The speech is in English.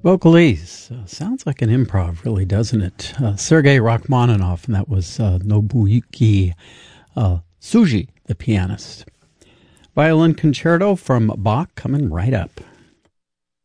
Vocalese. Sounds like an improv, really, doesn't it? Sergei Rachmaninoff, and that was Nobuyuki Tsuji, the pianist. Violin concerto from Bach coming right up.